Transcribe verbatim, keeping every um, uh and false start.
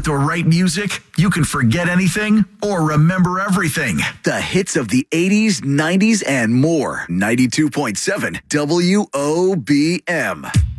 the right music, you can forget anything or remember everything. The hits of the eighties, nineties, and more. ninety-two point seven W O B M.